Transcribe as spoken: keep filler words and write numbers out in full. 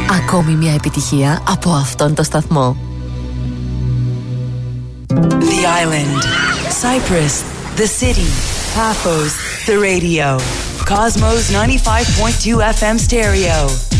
Ακόμη μια επιτυχία από αυτόν το σταθμό. The island, Cyprus, the city, Paphos, the radio. Cosmos ninety-five point two F M stereo.